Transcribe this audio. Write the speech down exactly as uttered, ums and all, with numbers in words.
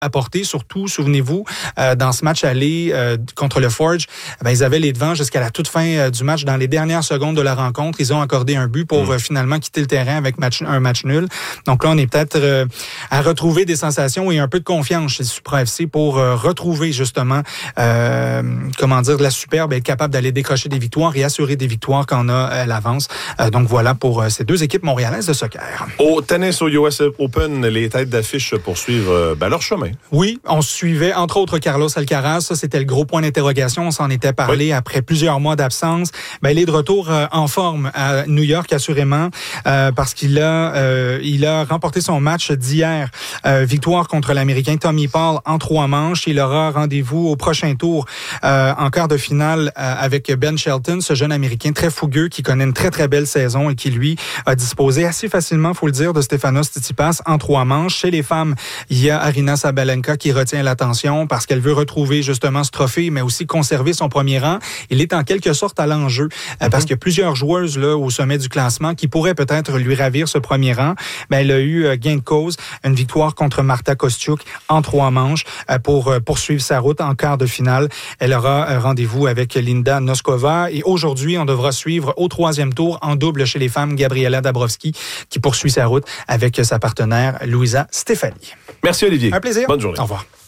apporter. Surtout, souvenez-vous, euh, dans ce match aller euh, contre le Forge, ben, ils avaient les devants jusqu'à la toute fin euh, du match. Dans les dernières secondes de la rencontre, ils ont accordé un but pour mmh. euh, finalement quitter le terrain avec match, un match nul. Donc là, on est peut-être euh, à retrouver des sensations et un peu de confiance chez Supra F C pour euh, retrouver justement, euh, comment dire, de la superbe et être capable d'aller décrocher des victoires et assurer des victoires quand on a euh, l'avance. Euh, donc voilà pour euh, ces deux équipes montréalaises de soccer. Au tennis, au U S Open, les têtes d'affiche poursuivent euh, ben, leur chemin. Oui, on suivait entre autres Carlos Alcaraz. Ça, c'était le gros point d'interrogation. On s'en était parlé oui. après plusieurs mois d'absence. Ben, il est de retour euh, en forme à New York, assurément, euh, parce qu'il a, euh, il a remporté son match d'hier. Euh, victoire contre l'Américain Tommy Paul en trois manches. Il aura rendez-vous au prochain tour euh, en quart de finale euh, avec Ben Shelton, ce jeune Américain très fougueux qui connaît une très, très belle saison et qui, lui, a disposé assez facilement, faut le dire, de Stefanos Tsitsipas en trois manches. Chez les femmes, il y a Aryna Sabalenka qui retient l'attention parce qu'elle veut retrouver justement ce trophée, mais aussi conserver son premier rang. Il est en quelque sorte à l'enjeu mm-hmm. parce qu'il y a plusieurs joueuses là au sommet du classement qui pourraient peut-être lui ravir ce premier rang. Ben, elle a eu euh, gain de cause, une victoire contre Marta Kostyuk en trois manches euh, pour euh, poursuivre sa route en quart de finale. Elle aura euh, rendez-vous avec Linda Noskova et aujourd'hui, on devra suivre au troisième tour en double chez les femmes Gabriela Dabrowski qui poursuit sa route avec sa partenaire Louisa Stefani. Merci Olivier. Un plaisir. Bonne journée. Au revoir.